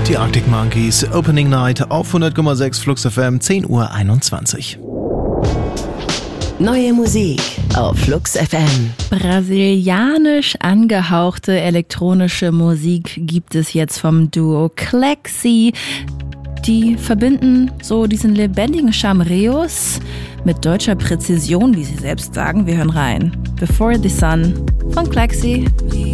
Die Arctic Monkeys, Opening Night auf 100,6 Flux FM, 10:21 Uhr. Neue Musik auf Flux FM. Brasilianisch angehauchte elektronische Musik gibt es jetzt vom Duo Clexi. Die verbinden so diesen lebendigen Chamreos mit deutscher Präzision, wie sie selbst sagen. Wir hören rein. Before the Sun von Clexi.